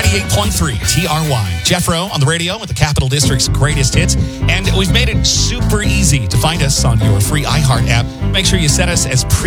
98.3 TRY. Jeff Rowe on the radio with the Capital District's greatest hits. And we've made it super easy to find us on your free iHeart app. Make sure you set us as